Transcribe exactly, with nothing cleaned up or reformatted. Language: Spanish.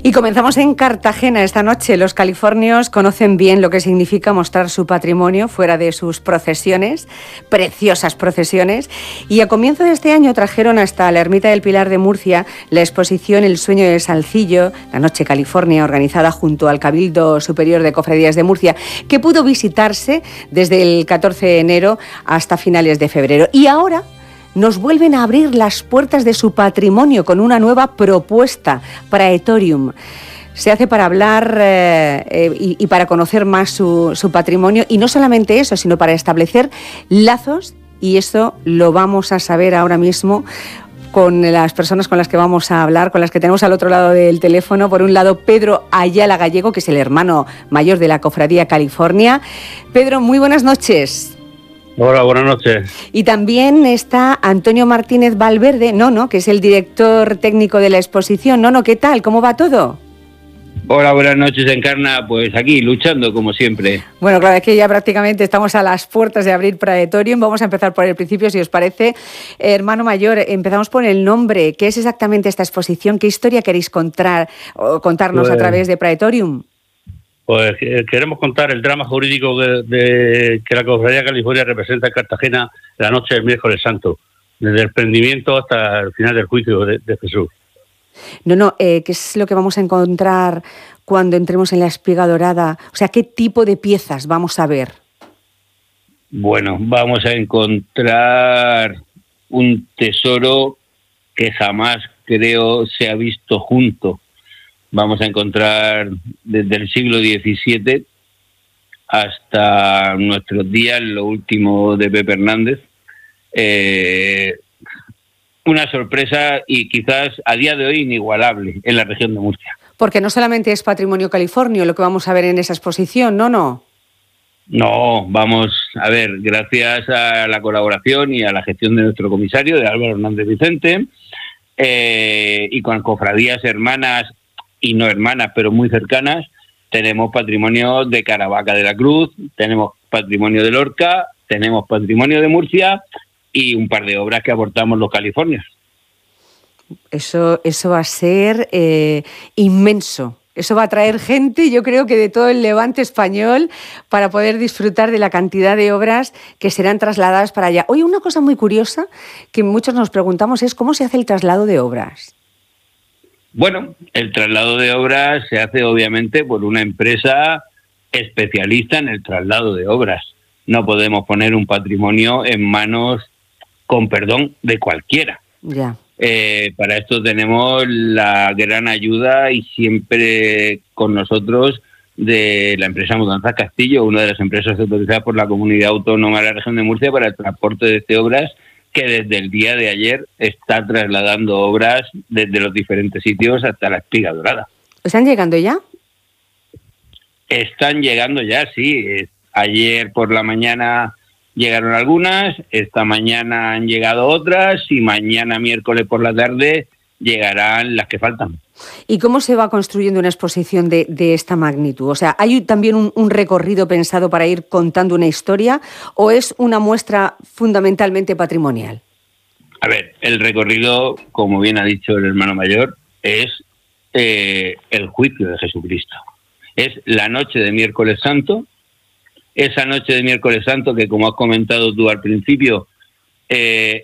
Y comenzamos en Cartagena esta noche. Los californios conocen bien lo que significa mostrar su patrimonio fuera de sus procesiones, preciosas procesiones. Y a comienzo de este año trajeron hasta la Ermita del Pilar de Murcia la exposición El sueño del Salcillo, la Noche California, organizada junto al Cabildo Superior de Cofradías de Murcia, que pudo visitarse desde el catorce de enero hasta finales de febrero. Y ahora nos vuelven a abrir las puertas de su patrimonio con una nueva propuesta, Praetorium. Se hace para hablar eh, eh, y, y para conocer más su, su patrimonio, y no solamente eso, sino para establecer lazos, y eso lo vamos a saber ahora mismo con las personas con las que vamos a hablar, con las que tenemos al otro lado del teléfono. Por un lado, Pedro Ayala Gallego, que es el hermano mayor de la Cofradía California. Pedro, muy buenas noches. Hola, buenas noches. Y también está Antonio Martínez Valverde, Nono, que es el director técnico de la exposición. Nono, ¿qué tal? ¿Cómo va todo? Hola, buenas noches, Encarna. Pues aquí, luchando como siempre. Bueno, claro, es que ya prácticamente estamos a las puertas de abrir Praetorium. Vamos a empezar por el principio, si os parece. Eh, hermano mayor, empezamos por el nombre. ¿Qué es exactamente esta exposición? ¿Qué historia queréis contar o contarnos pues, a través de Praetorium? Pues queremos contar el drama jurídico de, de que la Cofradía California representa en Cartagena la noche del miércoles santo, desde el prendimiento hasta el final del juicio de, de Jesús. No, no, eh, ¿qué es lo que vamos a encontrar cuando entremos en la espiga dorada? O sea, ¿qué tipo de piezas vamos a ver? Bueno, vamos a encontrar un tesoro que jamás, creo, se ha visto junto. Vamos a encontrar desde el siglo diecisiete hasta nuestros días, lo último de Pepe Hernández, eh, una sorpresa y quizás a día de hoy inigualable en la región de Murcia. Porque no solamente es patrimonio californio lo que vamos a ver en esa exposición, ¿no? No, no vamos a ver, gracias a la colaboración y a la gestión de nuestro comisario, de Álvaro Hernández Vicente, eh, y con cofradías hermanas y no hermanas, pero muy cercanas, tenemos patrimonio de Caravaca de la Cruz, tenemos patrimonio de Lorca, tenemos patrimonio de Murcia y un par de obras que aportamos los californios. Eso, eso va a ser eh, inmenso. Eso va a atraer gente, yo creo que de todo el levante español, para poder disfrutar de la cantidad de obras que serán trasladadas para allá. Oye, una cosa muy curiosa que muchos nos preguntamos es ¿cómo se hace el traslado de obras? Bueno, el traslado de obras se hace obviamente por una empresa especialista en el traslado de obras. No podemos poner un patrimonio en manos, con perdón, de cualquiera. Ya. Eh, para esto tenemos la gran ayuda y siempre con nosotros de la empresa Mudanzas Castillo, una de las empresas autorizadas por la Comunidad Autónoma de la Región de Murcia para el transporte de estas obras, que desde el día de ayer está trasladando obras desde los diferentes sitios hasta la Espiga Dorada. ¿Están llegando ya? Están llegando ya, sí. Ayer por la mañana llegaron algunas, esta mañana han llegado otras y mañana miércoles por la tarde llegarán las que faltan. ¿Y cómo se va construyendo una exposición de, de esta magnitud? O sea, ¿hay también un, un recorrido pensado para ir contando una historia o es una muestra fundamentalmente patrimonial? A ver, el recorrido, como bien ha dicho el hermano mayor, es eh, el juicio de Jesucristo. Es la noche de miércoles santo, esa noche de miércoles santo que, como has comentado tú al principio, eh,